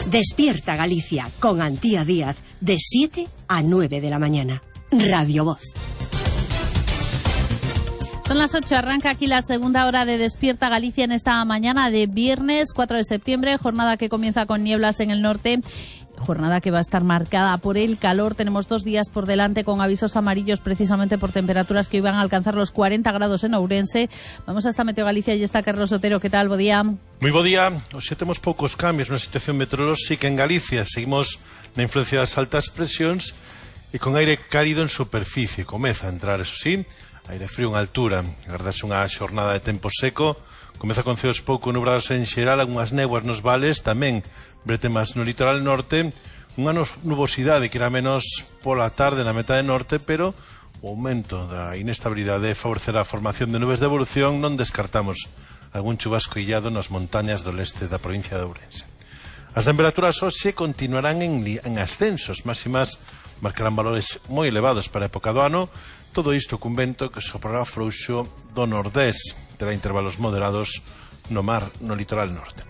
Despierta Galicia con Antía Díaz de 7 a 9 de la mañana. Radio Voz. Son las 8, arranca aquí la segunda hora de Despierta Galicia en esta mañana de viernes 4 de septiembre, jornada que comienza con nieblas en el norte. Jornada que va a estar marcada por el calor. Tenemos 2 días por delante con avisos amarillos precisamente por temperaturas que iban a alcanzar los 40 grados en Ourense. Vamos hasta Meteo Galicia y está Carlos Otero. ¿Qué tal? Bo día. Moi bo día. Hoxe temos poucos cambios na situación meteorolóxica en Galicia. Seguimos na influencia das altas presións e con aire cálido en superficie. Comeza a entrar, eso sí, aire frío en altura. Agardarse unha xornada de tempo seco. Comeza con ceos pouco nubrados en xeral, algunhas néboas nos vales, tamén bretemas no litoral norte, unha nubosidade que irá menos pola tarde na metade norte, pero o aumento da inestabilidade favorecerá a formación de nubes de evolución. Non descartamos algún chubasco illado nas montañas do leste da provincia de Ourense. As temperaturas hoxe continuarán en ascensos, máximas marcarán valores moi elevados para a época do ano, todo isto cun vento que soprará frouxo do nordés, terá intervalos moderados no mar no litoral norte.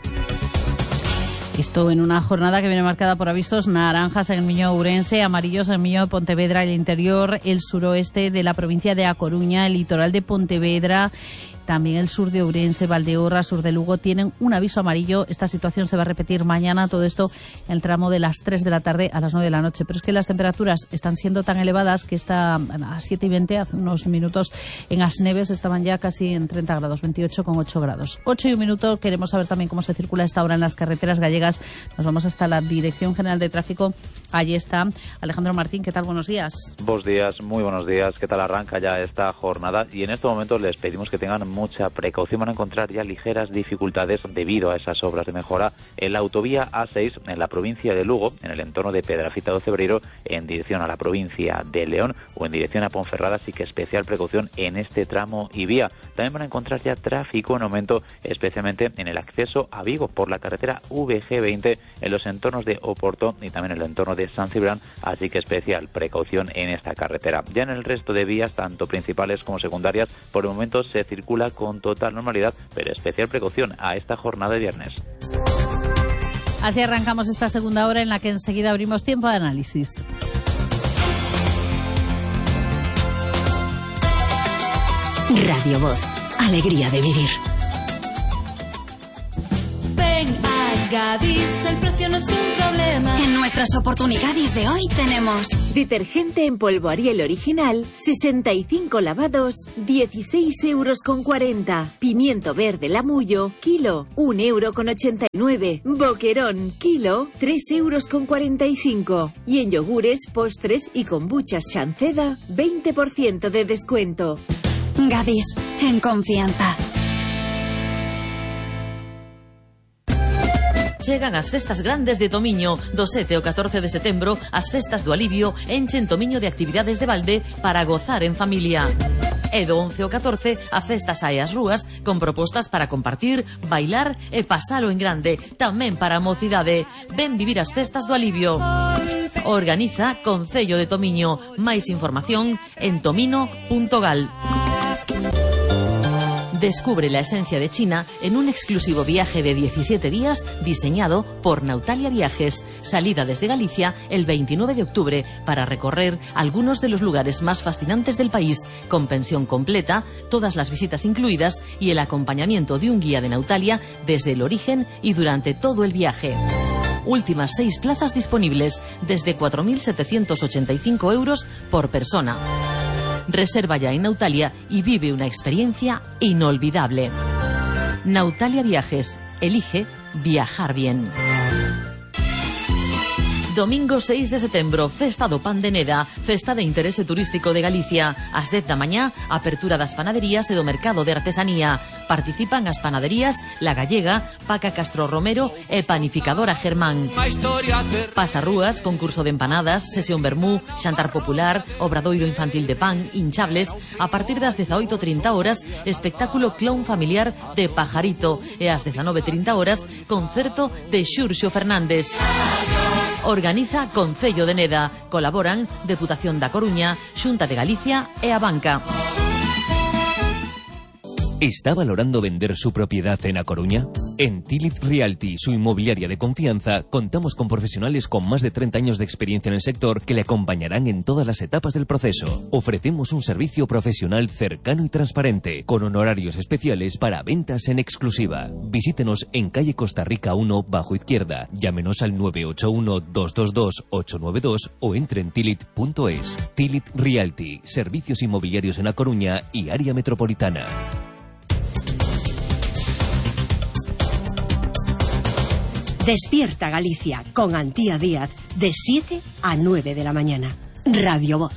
Esto en una jornada que viene marcada por avisos naranjas en el Miño Ourense, amarillos en el Miño de Pontevedra, el interior, el suroeste de la provincia de A Coruña, el litoral de Pontevedra. También el sur de Ourense, Valdeorras, sur de Lugo tienen un aviso amarillo. Esta situación se va a repetir mañana, todo esto en el tramo de las 3 de la tarde a las 9 de la noche. Pero es que las temperaturas están siendo tan elevadas que a las 7:20, hace unos minutos, en Asneves estaban ya casi en 30 grados, 28,8 grados. 8 y 1 minuto, queremos saber también cómo se circula esta hora en las carreteras gallegas. Nos vamos hasta la Dirección General de Tráfico. Allí está Alejandro Martín. ¿Qué tal? Buenos días. Buenos días, muy buenos días. ¿Qué tal arranca ya esta jornada? Y en estos momentos les pedimos que tengan mucha precaución. Van a encontrar ya ligeras dificultades debido a esas obras de mejora en la autovía A6 en la provincia de Lugo, en el entorno de Pedrafita do Cebreiro, en dirección a la provincia de León o en dirección a Ponferrada. Así que especial precaución en este tramo y vía. También van a encontrar ya tráfico en aumento, especialmente en el acceso a Vigo por la carretera VG20 en los entornos de Oporto y también en el entorno de San Cibrán. Así que especial precaución en esta carretera. Ya en el resto de vías, tanto principales como secundarias, por el momento se circula con total normalidad, pero especial precaución a esta jornada de viernes. Así arrancamos esta segunda hora en la que enseguida abrimos tiempo de análisis. Radio Voz, alegría de vivir. Gadis, el precio no es un problema. En nuestras oportunidades de hoy tenemos detergente en polvo Ariel original, 65 lavados, 16,40 €. Pimiento verde Lamullo, kilo, 1,89 €. Boquerón, kilo, 3,45 €. Y en yogures, postres y kombuchas Shanceda, 20% de descuento. Gadis, en confianza. Chegan as festas grandes de Tomiño. Do 7 ao 14 de setembro, as festas do alivio enchen Tomiño de actividades de balde para gozar en familia. E do 11 ao 14, a festa sae ás rúas con propostas para compartir, bailar e pasalo en grande, tamén para a mocidade. Ven vivir as festas do alivio. Organiza Concello de Tomiño. Máis información en tomino.gal. Descubre la esencia de China en un exclusivo viaje de 17 días diseñado por Nautalia Viajes. Salida desde Galicia el 29 de octubre para recorrer algunos de los lugares más fascinantes del país, con pensión completa, todas las visitas incluidas y el acompañamiento de un guía de Nautalia desde el origen y durante todo el viaje. Últimas 6 plazas disponibles desde 4.785 € por persona. Reserva ya en Nautalia y vive una experiencia inolvidable. Nautalia Viajes. Elige viajar bien. Domingo 6 de setembro, festa do pan de Neda, festa de interese turístico de Galicia. Ás 10 da mañá, apertura das panaderías e do mercado de artesanía. Participan as panaderías La Gallega, Paca Castro Romero e Panificadora Germán. Pasarrúas, concurso de empanadas, sesión vermú, xantar popular, obradoiro infantil de pan, hinchables. A partir das 18:30 espectáculo clown familiar de Pajarito. E ás 19:30 concerto de Xurxo Fernández. Organiza Concello de Neda. Colaboran Deputación da Coruña, Xunta de Galicia e a Banca. ¿Está valorando vender su propiedad en A Coruña? En Tilit Realty, su inmobiliaria de confianza, contamos con profesionales con más de 30 años de experiencia en el sector que le acompañarán en todas las etapas del proceso. Ofrecemos un servicio profesional cercano y transparente, con honorarios especiales para ventas en exclusiva. Visítenos en calle Costa Rica 1, bajo izquierda. Llámenos al 981-222-892 o entre en tilit.es. Tilit Realty, servicios inmobiliarios en A Coruña y área metropolitana. Despierta Galicia con Antía Díaz de 7 a 9 de la mañana. Radio Voz.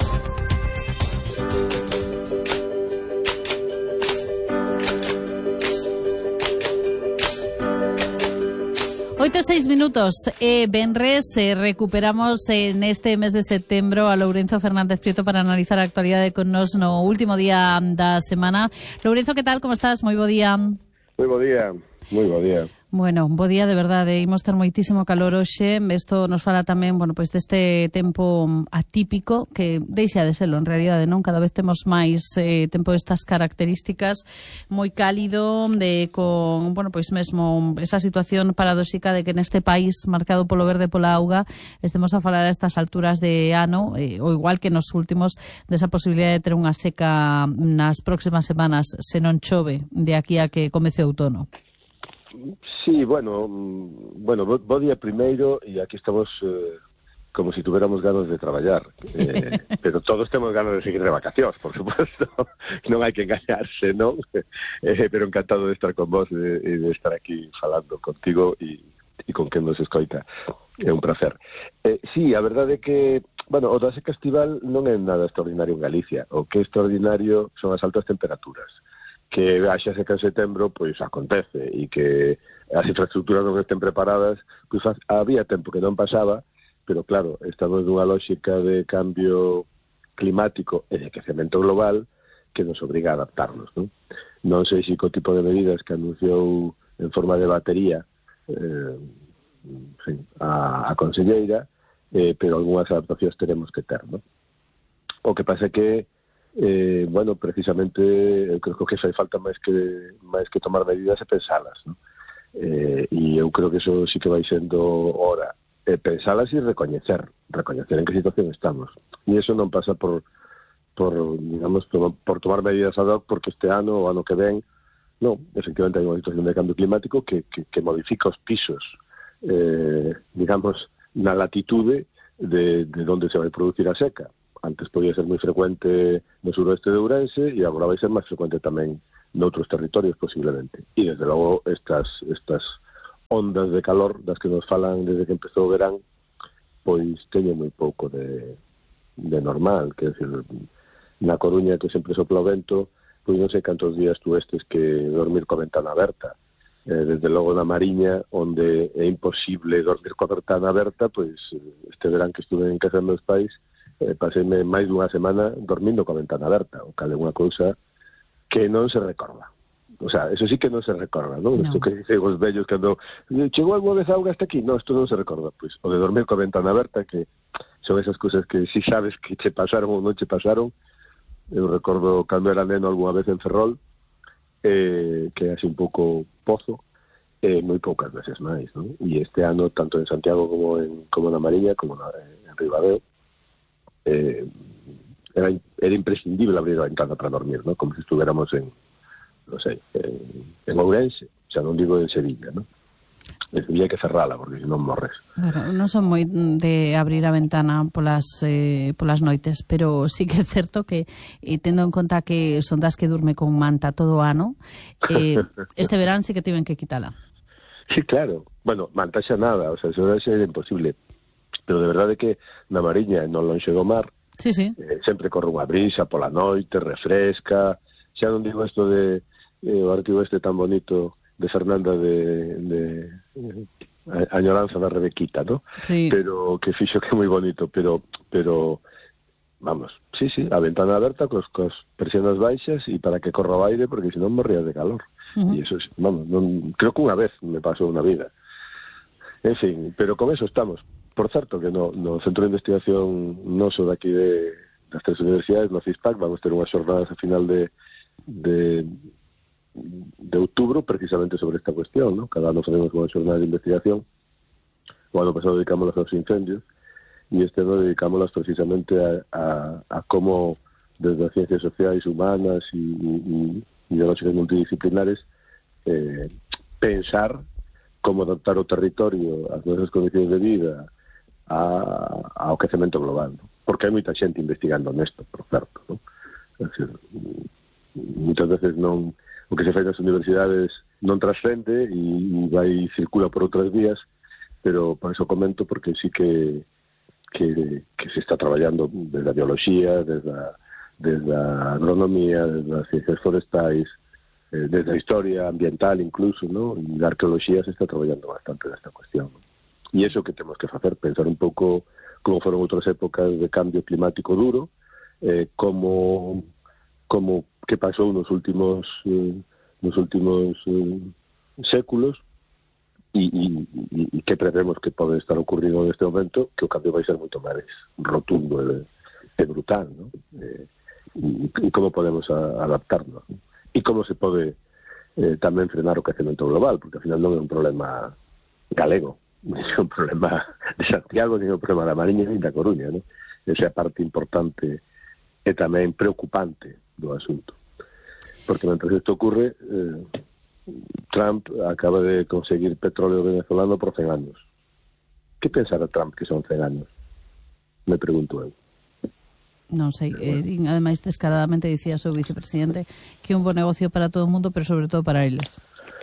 Oito e 6 minutos. Benres, recuperamos en este mes de setembro a Lourenzo Fernández Prieto para analizar a actualidade con nos no último día da semana. Lourenzo, que tal? Como estás? Moi bo día. Moi bo día. Moi bo día. Bueno, bo día de verdade, imos ter moitísimo calor hoxe. Isto nos fala tamén, bueno, pois deste tempo atípico que deixa de serlo en realidade, non? Cada vez temos máis tempo destas características, moi cálido, con, bueno, pois mesmo esa situación paradóxica de que neste país marcado polo verde pola auga estemos a falar a estas alturas de ano, ou igual que nos últimos, desa posibilidade de ter unha seca nas próximas semanas se non chove de aquí a que comece o outono. Sí, bueno, bo día primeiro, e aquí estamos como si tuviéramos ganas de traballar, pero todos temos ganas de seguir de vacacións, por supuesto, non hai que engañarse, non? Pero encantado de estar con vos e de estar aquí falando contigo e con quen nos escoita, é un placer. Sí, a verdade é que, bueno, o da seca estival non é nada extraordinario en Galicia, o que é extraordinario son as altas temperaturas. Que haxa seca en setembro, pois acontece, e que as infraestructuras non estén preparadas, pois había tempo que non pasaba, pero claro, estamos nunha lógica de cambio climático e de quecemento global que nos obriga a adaptarnos, non? Non sei se co tipo de medidas que anunciou en forma de batería a conselleira, pero algunhas adaptacións teremos que ter, non? O que pasa é que bueno, precisamente eu creo que fai falta máis que tomar medidas e pensalas, ¿no? E eu creo que eso sí que vai sendo hora, pensalas e recoñecer en que situación estamos, e eso non pasa por digamos, por tomar medidas ad hoc porque este ano ou ano que ven, non, efectivamente hai unha situación de cambio climático que modifica os pisos, digamos, na latitude de onde se vai producir a seca. Antes podía ser moi frecuente no suroeste de Ourense e agora vai ser máis frecuente tamén noutros territorios posiblemente. E desde logo estas ondas de calor das que nos falan desde que empezou o verán, pois teñen moi pouco de normal, quer decir, na Coruña que sempre sopla o vento, pois non sei cantos días tú estes que dormir coa ventana aberta. Desde logo na Mariña, onde é imposible dormir coa ventana aberta, pois este verán que estuve en casa dos meus pais, paseime máis dunha semana dormindo coa ventana aberta, o cal é unha cousa que non se recorda. O sea, eso sí que non se recorda, non? Isto que dicen os vellos cando chegou algo vez auga hasta aquí, non, isto non se recorda. Pois o de dormir coa ventana aberta, que son esas cousas que si sabes que che pasaron ou non che pasaron. Eu recordo cando era neno algunha vez en Ferrol, que é así un pouco pozo, moi poucas veces máis, non? E este ano, tanto en Santiago como na Mariña, como en Ribadeo, era imprescindible abrir a ventana para dormir, ¿no? Como si estuviéramos en Ourense, xa non digo en Sevilla, ¿no? En Sevilla hai que cerrala, porque se non morres. Bueno, non son moi de abrir a ventana polas noites, pero sí que é certo que, tendo en conta que son das que durme con manta todo o ano, este verán sí que tiven que quitala. Sí, claro. Bueno, manta xa nada, o sea, eso é imposible. Pero de verdade que na Mariña, non lonxe do mar, sí. Sempre corre unha brisa pola noite, refresca. Xa non digo isto de o artigo este tan bonito de Fernanda de Añoranza da Rebequita, ¿no? Sí. Pero que fixo que é moi bonito, pero vamos, sí, a ventana aberta cos persianas baixas e para que corra o aire, porque senón morrías de calor. E eso, vamos, creo que unha vez me pasou na vida. En fin, pero con eso estamos. Por certo, que no Centro de Investigación noso daqui das tres universidades, no CISPAC, vamos ter unhas xornadas a final de outubro precisamente sobre esta cuestión, ¿no? Cada ano facemos unha xornada de investigación. O ano pasado dedicámoslas aos incendios e este ano dedicámoslas precisamente a como desde as ciencias sociais, humanas e ideolóxicas multidisciplinares pensar como adaptar o territorio ás nosas condicións de vida ao quecemento global, ¿no? Porque hai moita xente investigando nesto, por certo, ¿no? É dicir, muitas veces non o que se fai nas universidades non trascende e vai circula por outras vías, pero por eso comento, porque sí que se está traballando desde a biología, desde a agronomía, desde as ciencias forestais, desde a historia ambiental incluso, ¿no? E a arqueoloxía se está traballando bastante nesta cuestión, ¿no? E iso que temos que facer, pensar un pouco como foron outras épocas de cambio climático duro, como que pasou nos últimos séculos e que prevemos que pode estar ocurrindo neste momento, que o cambio vai ser moito máis rotundo e brutal, ¿no? E como podemos adaptarnos, ¿no? E como se pode tamén frenar o quecemento global, porque ao final non é un problema galego, non é un problema de Santiago, non é un problema da Mariña nin da Coruña, ¿no? Esa é a parte importante e tamén preocupante do asunto. Porque mentre isto ocurre, Trump acaba de conseguir petróleo venezolano por 100 anos. Que pensará Trump que son 100 anos? Me pregunto eu. Non sei, ademais descaradamente dicía o seu vicepresidente que é un bo negocio para todo o mundo, pero sobre todo para eles.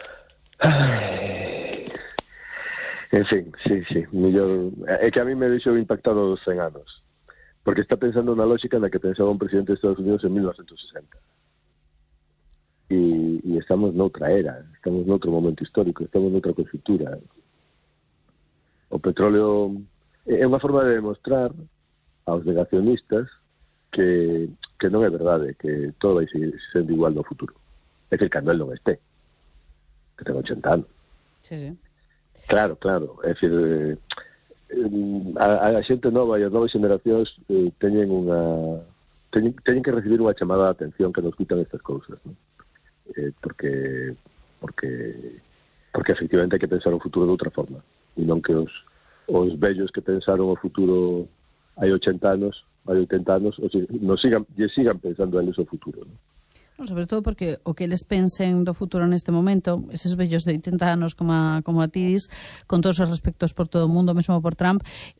En fin, sí. É que a mí me deixou impactado dos 100 anos. Porque está pensando na lógica na que pensaba un presidente de Estados Unidos en 1960. E estamos noutra era, estamos noutro momento histórico, estamos noutra conxuntura. O petróleo é unha forma de demostrar aos negacionistas que non é verdade, que todo vai seguir sendo igual no futuro. É que cando el non este, que ten 80 anos. Sí. Claro, é dicir, a xente nova e as novas xeneracións teñen que recibir unha chamada de atención que nos quitan estas cousas, ¿no? Porque efectivamente hai que pensar o futuro de outra forma e non que os vellos que pensaron o futuro hai 80 anos sigan pensando eles o futuro, ¿no? No, sobre todo porque o que eles pensen do futuro neste momento, eses vellos de 80 anos como a ti dis, con todos os respectos por todo o mundo, mesmo por Trump,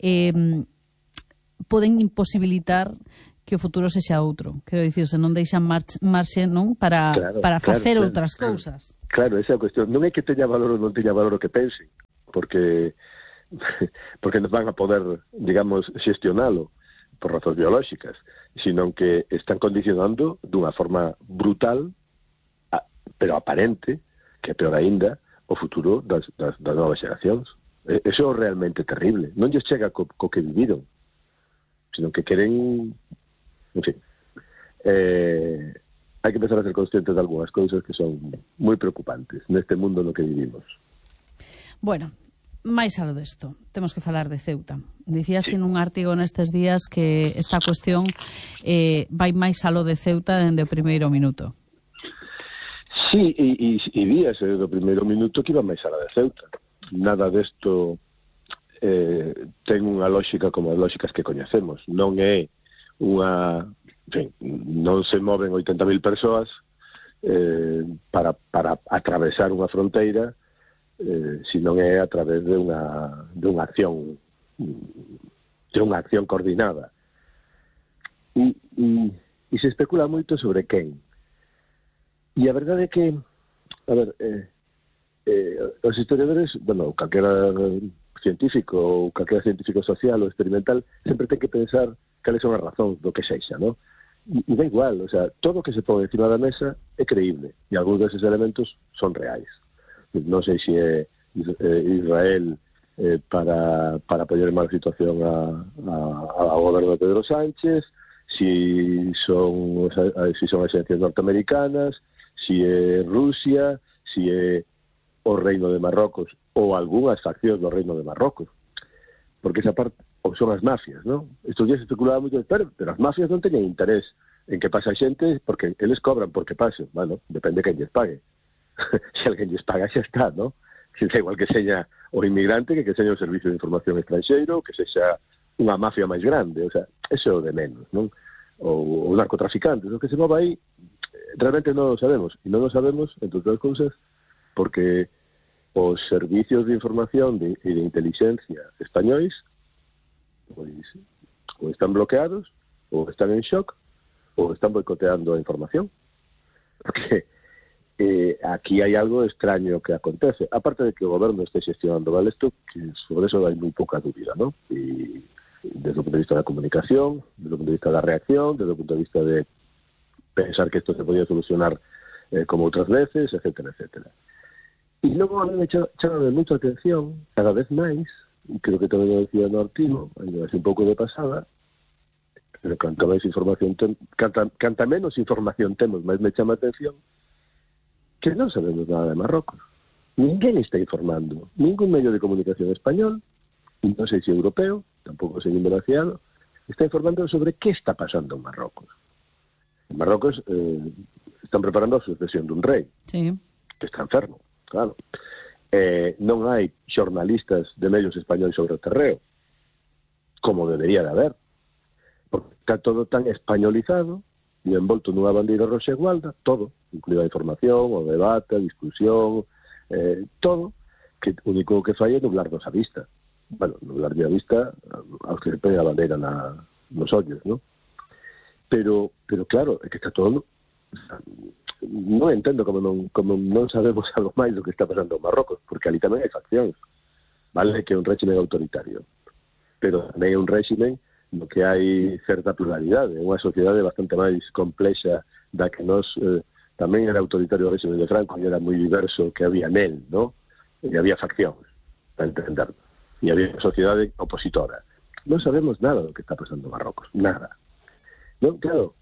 poden imposibilitar que o futuro sexa outro. Quero dicir, se non deixan marxe, non, para facer outras cousas. Claro, esa é a cuestión. Non é que teña valor ou non teña valor o que pensen, porque nos van a poder, digamos, xestionalo por razóns biolóxicas, sino que están condicionando dunha forma brutal, pero aparente, que é peor aínda, o futuro das novas xeracións. Eso é realmente terrible. Non lles chega co que viviron, sino que queren... En fin, hai que empezar a ser conscientes de algunhas cousas que son moi preocupantes neste mundo no que vivimos. Bueno, máis algo desto, temos que falar de Ceuta. Dicías nun artigo nestes días que esta cuestión vai máis aló de Ceuta dende o primeiro minuto. Sí, e víase do primeiro minuto que iba máis aló de Ceuta. Nada desto ten unha lógica como as lógicas que coñecemos. Non é unha... En fin, non se moven 80.000 persoas para atravesar unha fronteira, sino é a través de unha acción coordinada. E se especula moito sobre quen. E a verdade é que, a ver, os historiadores, bueno, calquera científico ou calquera científico social ou experimental sempre ten que pensar cales son as razóns do que sexa, ¿no? E dá igual, o sea, todo o que se pone encima da mesa é creíble e algúns deses elementos son reais. Non sei se é Israel para apoiar má situación ao goberno de Pedro Sánchez, si son agencias norteamericanas, si é Rusia, si é o Reino de Marrocos ou algunhas faccións do Reino de Marrocos, porque esa parte ou son as mafias, ¿no? Estos días se especulaba moito, pero as mafias non teñen interés en que pase a xente porque eles cobran porque pase, bueno, depende quen lles pague. se alguén lles paga xa está, non? Que da igual que seña o inmigrante que seña o servicio de información estranxeiro, que sexa unha mafia máis grande, o sea, eso é o de menos, non? O narcotraficantes, o que se move aí, realmente non o sabemos, e non o sabemos, entre outras cousas, porque os servicios de información e de inteligencia españois pois, ou están bloqueados, ou están en shock, ou están boicoteando a información. Porque aquí hai algo extraño que acontece. Aparte de que o goberno este xestionando vale isto, que sobre eso hai moi pouca dúbida, ¿no? E desde o punto de vista da comunicación, desde o punto de vista da reacción, desde o punto de vista de pensar que isto se podía solucionar como outras veces, etcétera, etcétera. E logo a mí me chama moita atención, cada vez máis, e creo que tamén lo decía no artigo, ainda un pouco de pasada, pero canta menos información temos, máis me chama a atención que non sabemos nada de Marrocos. Ninguén está informando, ningún medio de comunicación español, non sei se europeo, tampouco sei indoneziano, está informando sobre que está pasando en Marrocos. En Marrocos están preparando a sucesión dun rei, sí, que está enfermo, claro. Non hai xornalistas de medios españoles sobre o terreo, como debería de haber, porque está todo tan españolizado e envolto nunha bandeira roxa e gualda, todo, incluída a información, o debate, a discusión, todo, que o único que fai é nublarnos a vista. Bueno, nublar a vista aos que se pone a bandeira nos ollos, ¿no? Pero claro, é que está todo... Non entendo como non sabemos algo máis do que está pasando en Marrocos, porque ali tamén hai faccións. Vale que é un régimen autoritario, pero tamén é un régimen no que hai certa pluralidade, unha sociedade bastante máis complexa da que nos tamén era autoritario o régimen de Franco e era moi diverso que había nel, ¿no? E había faccións, para entenderlo, e había sociedade opositora. Non sabemos nada do que está pasando en Marrocos, nada. Non, claro,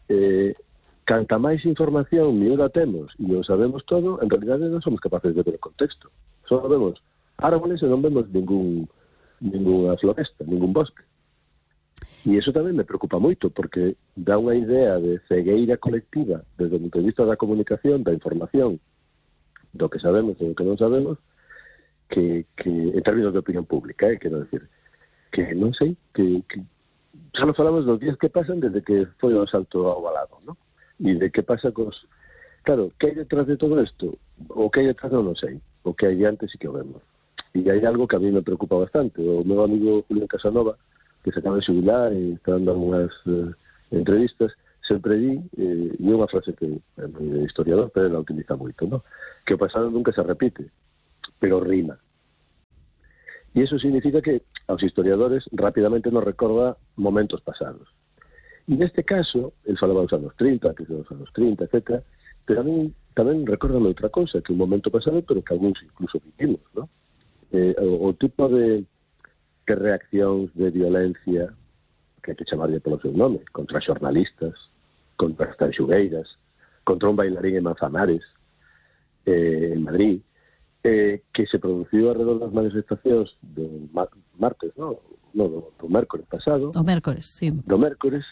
canta máis información miúda temos e non sabemos todo, en realidade non somos capaces de ver o contexto. Só vemos árboles e non vemos ninguna floresta, ningún bosque. E iso tamén me preocupa moito, porque dá unha idea de cegueira colectiva desde o punto de vista da comunicación, da información, do que sabemos e do que non sabemos, que en términos de opinión pública, quero decir, que non sei, que xa non falamos dos días que pasan desde que foi o asalto ao Valado, non? E de que pasa cos... Claro, que hai detrás de todo isto? O que hai detrás non sei. O que hai antes sí que o vemos. E hai algo que a mí me preocupa bastante. O meu amigo Julián Casanova, que se acaba de xubilar e está dando algunhas entrevistas, sempre di, e é unha frase que é historiador, pero la utiliza moito, ¿no? Que o pasado nunca se repite, pero rima. E iso significa que aos historiadores rapidamente nos recorda momentos pasados. E neste caso, el falaba dos anos 30, que dos anos 30, etc., pero a mí tamén recordame outra cousa, que un momento pasado, pero que algúns incluso vivimos, ¿no? O tipo de reaccións de violencia, que hai que chamarlle polo seu nome, contra xornalistas, contra as tanxugueiras, contra un bailarín en Manzanares, en Madrid, que se produciu alrededor das manifestacións do martes, ¿no? No, do mércores pasado. Do mércores, sí. Do mércores,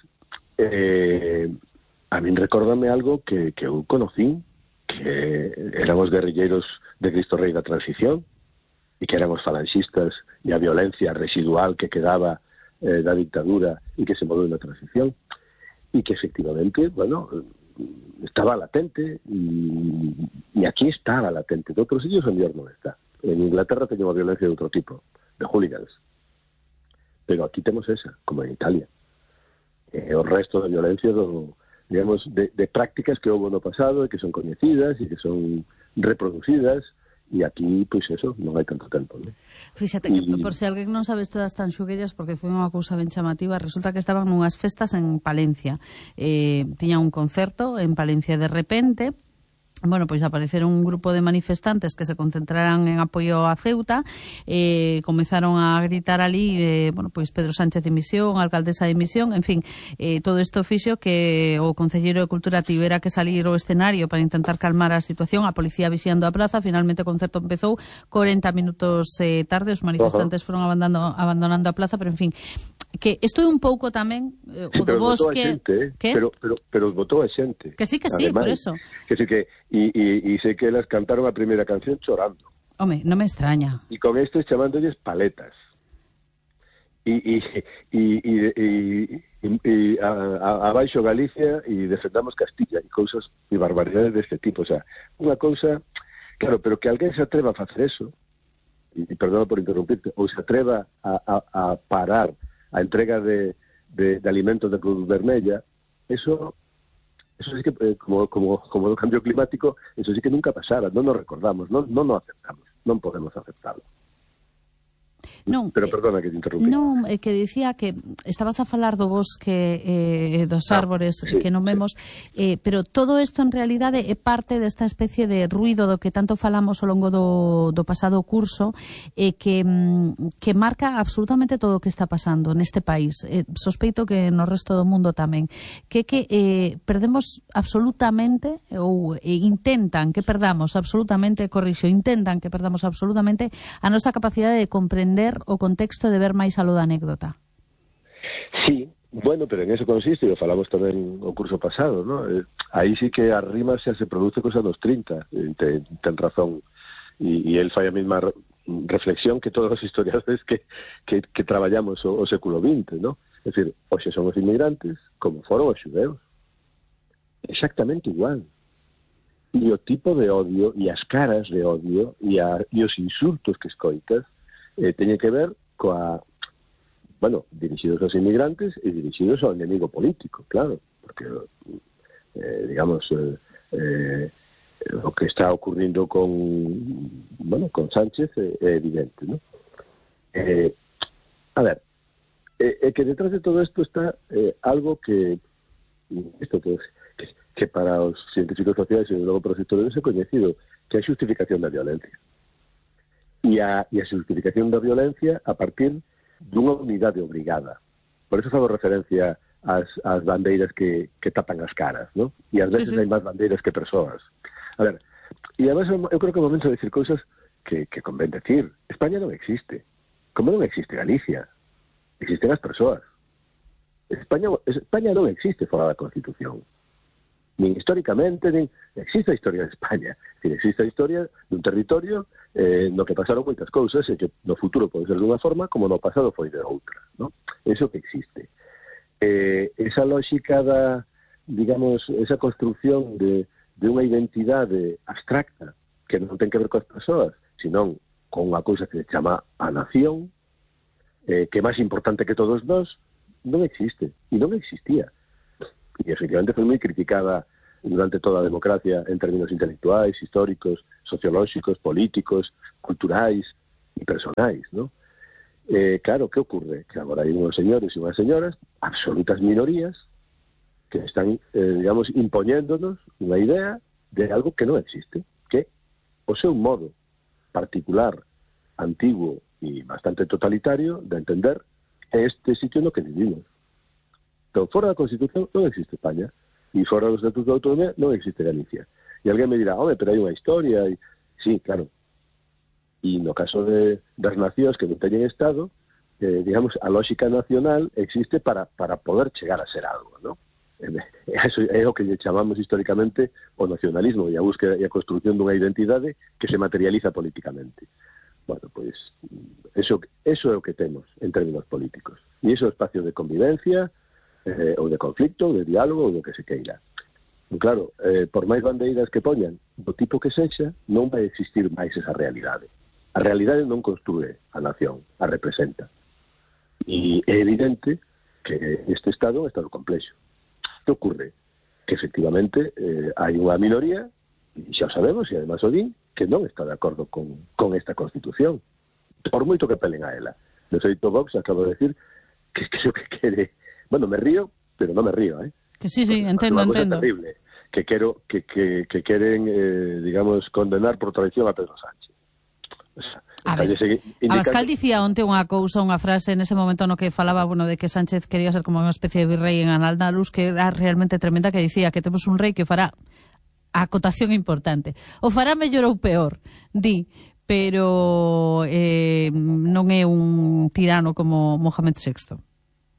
a min recórdame algo que eu conocín, que eran os guerrilleiros de Cristo Rei da Transición, e que eran os falanxistas e a violencia residual que quedaba da dictadura e que se moveu na transición, e que efectivamente, bueno, estaba latente, e aquí estaba latente. De outros sitios en mellor non está. En Inglaterra teñen unha violencia de outro tipo, de hooligans, pero aquí temos esa, como en Italia. O resto de violencia digamos, de prácticas que houve no pasado e que son coñecidas e que son reproducidas, e aquí, pois eso, non hai tanto tempo, ¿no? Fíxate que, por se alguén non sabe isto das tanxugueiras, porque foi unha cousa ben chamativa, resulta que estaban nunhas festas en Palencia. Tiñan un concerto en Palencia de repente. Bueno, pois apareceron un grupo de manifestantes que se concentraran en apoio a Ceuta, comezaron a gritar ali, bueno, pois Pedro Sánchez dimisión, alcaldesa dimisión, en fin, todo isto fixo que o Concelleiro de Cultura tivera que salir ao escenario para intentar calmar a situación, a policía vixiando a praza. Finalmente o concerto empezou 40 minutos tarde, os manifestantes foron abandonando a plaza, pero en fin, Que isto é un pouco tamén o do bosque... Pero votou a xente. Que sí, además, por eso. Que sí que... E sei que elas cantaron a primeira canción chorando. Home, non me extraña. E con isto chamándolles paletas. E abaixo Galicia e defendamos Castilla e cousas e barbaridades deste tipo. O sea, unha cousa... Claro, pero que alguén se atreva a facer eso, e perdona por interrumpirte, ou se atreva a parar a entrega de alimentos de Cruz Vermella, eso sí que, como o cambio climático, eso sí que nunca pasara, non nos recordamos, non nos aceptamos, non podemos aceptarlo. Non, pero perdona que te interrumpí. Non, que dicía que estabas a falar do bosque dos árbores que non vemos, pero todo isto en realidade é parte desta especie de ruido do que tanto falamos ao longo do pasado curso, que marca absolutamente todo o que está pasando neste país. Sospeito que no resto do mundo tamén. Que perdemos absolutamente, ou intentan que perdamos absolutamente, intentan que perdamos absolutamente a nosa capacidade de comprender o contexto de ver máis aló da anécdota. Sí, bueno, pero en eso consiste, e o falamos tamén o curso pasado, ¿no? Aí sí que a rima xa se produce cosa dos 30, ten razón, e el fai a mesma reflexión que todos os historiadores que traballamos o século XX, ¿no? É dicir, hoxe son os inmigrantes como foron os xudeus, exactamente igual. E o tipo de odio, e as caras de odio, e os insultos que escoitas, teñen que ver dirixidos aos inmigrantes e dirixidos ao enemigo político, claro, porque digamos o que está ocurrindo con Sánchez é evidente, ¿no? A ver, que detrás de todo isto está algo que para os científicos sociais e logo para os historiadores é coñecido, que é a xustificación da violencia. E a xustificación da violencia a partir dunha unidade obrigada. Por eso fago referencia ás bandeiras que tapan as caras, ¿no? E ás veces hai máis bandeiras que persoas. A ver, e además eu creo que é o momento de decir cousas que convén decir. España non existe. Como non existe Galicia? Existen as persoas. España non existe fora da Constitución. Nin históricamente, nin existe a historia de España. Existe a historia dun territorio no que pasaron moitas cousas e que no futuro pode ser dunha forma como no pasado foi de outra, ¿no? Eso que existe. Esa lógica digamos, esa construcción de unha identidade abstracta que non ten que ver coas persoas, senón con unha cousa que se chama a nación, que é máis importante que todos nós, non existe, e non existía. E efectivamente foi moi criticada durante toda a democracia en términos intelectuais, históricos, sociolóxicos, políticos, culturais e personais, ¿no? Claro, que ocorre? Que agora hai unhos señores e unhas señoras, absolutas minorías, que están, digamos, impoñéndonos unha idea de algo que non existe, que o seu modo particular, antiguo e bastante totalitario de entender este sitio no que vivimos. Pero fora da Constitución non existe España, e fora dos Estatutos de Autonomía non existe Galicia. E alguén me dirá, pero hai unha historia. Sí, claro. E no caso das nacións que non teñen Estado, digamos, a lógica nacional existe para poder chegar a ser algo, ¿no? Eso é o que chamamos históricamente o nacionalismo e a búsqueda e a construción dunha identidade que se materializa políticamente. Bueno, pois, eso é o que temos en términos políticos. E iso é o espacio de convivencia, ou de conflicto, ou de diálogo, ou do que se queira. Claro, por máis bandeiras que poñan, do tipo que sexa, non vai existir máis esa realidade. A realidade non construe a nación, a representa. E é evidente que este Estado é un Estado complexo. Que ocorre? Que efectivamente hai unha minoría, e xa o sabemos, e además o din, que non está de acordo con esta Constitución. Por moito que pelen a ela. De feito, Vox acabo de decir que creo que quere... Bueno, me río, pero non me río, ¿eh? Que sí, entendo. Terrible, que queren, digamos, condenar por traición a Pedro Sánchez. O sea, a ver, Abascal dicía onte unha cousa, unha frase nese momento no que falaba, de que Sánchez quería ser como unha especie de virrei en Al-Ándalus, que era realmente tremenda, que dicía que temos un rei que fará a acotación importante. O fará mellor ou peor, pero non é un tirano como Mohamed VI.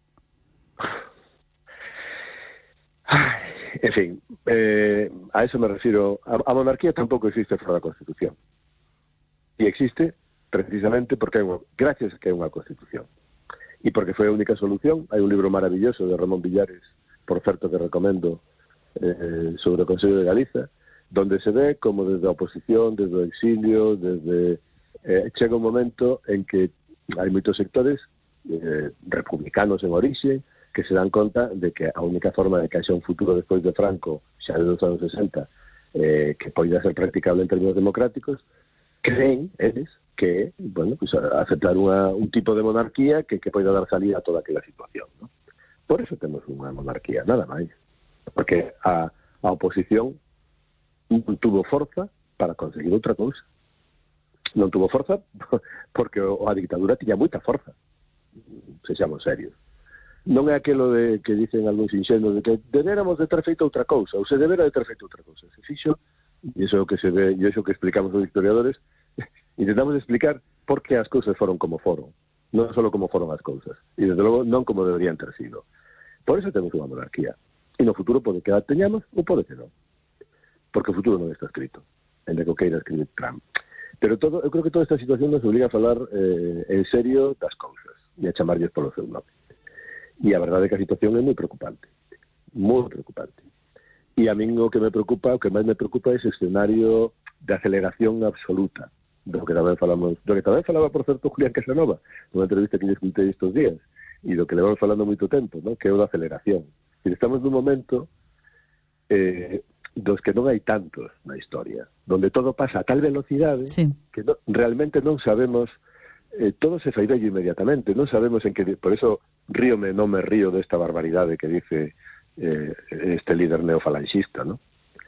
En fin, a eso me refiero. A monarquía tampouco existe fora da Constitución. E existe precisamente porque gracias a que hai unha Constitución. E porque foi a única solución. Hai un libro maravilloso de Ramón Villares, por certo que recomendo, sobre o Consello de Galiza, donde se ve como desde a oposición, desde o exilio, desde chega un momento en que hai moitos sectores republicanos en orixe que se dan conta de que a única forma de que haxa un futuro despois de Franco, xa dos anos 60, que poida ser practicable en términos democráticos, creen eles que, bueno, pues aceptar un tipo de monarquía que poida dar salida a toda aquela situación, ¿no? Por eso temos unha monarquía, nada máis. Porque a oposición non tuvo forza para conseguir outra cousa. Non tuvo forza porque a dictadura tiña moita forza. Sexamos serios. Non é aquilo de que dicen algúns inxenuos de que deberamos de ter feito outra cousa, ou se debera de ter feito outra cousa. Se fixo, e iso é o que se ve, e iso que explicamos os historiadores, intentamos explicar por que as cousas foron como foron, non só como foron as cousas, e desde logo non como deberían ter sido. Por eso temos unha monarquía. E no futuro pode que a teñamos ou pode que non. Porque o futuro non está escrito, en que o queira escribir Trump. Pero eu creo que toda esta situación nos obliga a falar en serio das cousas e a chamarlles polo seu nome. E a verdade é que a situación é moi preocupante. Moi preocupante. E a min o que me preocupa, o que máis me preocupa é ese escenario de aceleración absoluta, do que tamén falaba, por certo, Julián Casanova, nunha entrevista que lle escutei estes días, e do que levamos falando moito tempo, ¿no? Que é o da aceleración. E estamos nun momento dos que non hai tantos na historia, donde todo pasa a tal velocidade que realmente non sabemos, todo se fai bello inmediatamente, non sabemos en que... Por eso non me río desta barbaridade que dice este líder neofalanxista, ¿no?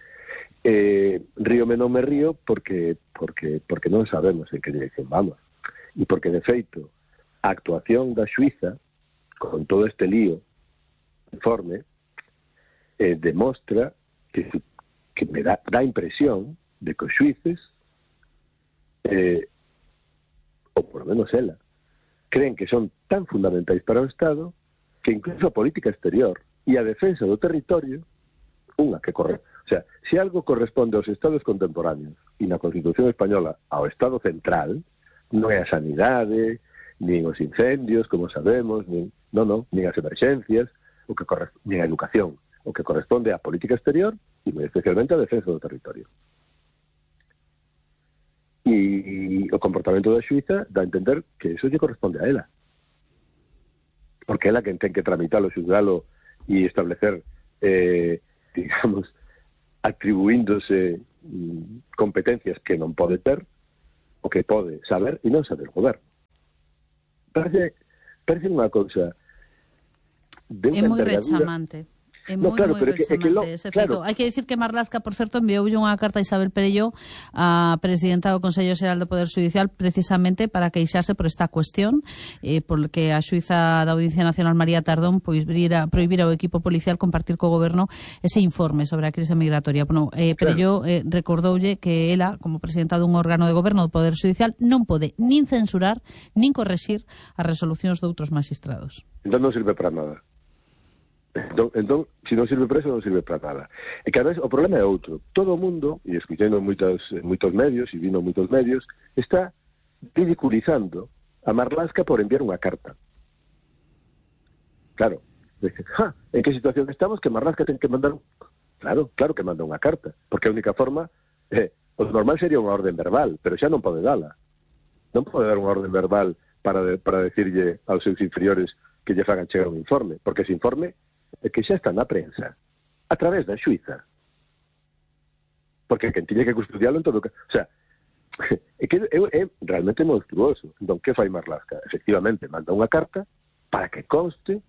Non me río porque non sabemos en que dirección vamos. E porque, de feito, a actuación da Suiza, con todo este lío informe, demostra que me dá impresión de que os xuíces, ou por lo menos ela, creen que son tan fundamentais para o Estado que incluso a política exterior e a defensa do territorio, unha que corre. O sea, se algo corresponde aos Estados contemporáneos e na Constitución Española ao Estado central, non é a sanidade, nin os incendios, como sabemos, nin as emerxencias, nin a educación. O que corresponde á política exterior e moi especialmente a defensa do territorio. E o comportamento da Suiza dá a entender que eso lle corresponde a ela. Porque ela quen ten que tramitalo, xulgalo e establecer, digamos, atribuíndose competencias que non pode ter, o que pode saber e non saber o goberno. Parece unha cousa de unha moi rechamante. É moi rechamante ese feito. Hai que dicir que Marlaska, por certo, envioulle unha carta a Isabel Perello, a presidenta do Consello Xeral do Poder Judicial, precisamente para queixarse por esta cuestión, porque a xuíza da Audiencia Nacional María Tardón prohibira ao equipo policial compartir co goberno ese informe sobre a crise migratoria. Bueno, Perello recordoulle que ela, como presidenta dun órgano de goberno do Poder Judicial, non pode nin censurar nin correxir as resolucións de outros magistrados. Entón non sirve para nada. Entón, se non sirve para eso, non sirve para nada. E cada vez o problema é outro. Todo o mundo, e escuchando moitos medios, e vino moitos medios, está ridiculizando a Marlaska por enviar unha carta. Claro. En que situación estamos que Marlaska ten que mandar... Claro que manda unha carta, porque a única forma... o normal sería unha orden verbal, pero xa non pode dala. Non pode dar unha orden verbal para decirlle aos seus inferiores que lle fagan chegar un informe, porque ese informe é que xa está na prensa, a través da Suiza. Porque quen tiña que custodialo en todo... O sea, é realmente monstruoso. Entón, que fai Marlaska? Efectivamente, manda unha carta para que conste